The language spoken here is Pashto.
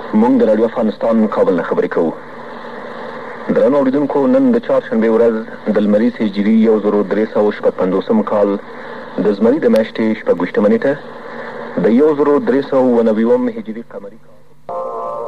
موږ د راډیو افغانستان کابل نه خبرې کوو. درنو اورېدونکو، نن د چهارشنبې ورځ د لمریز هجري 1356 کال د زمري د میاشتې 26 نیټه د 1390 هجري قمري کال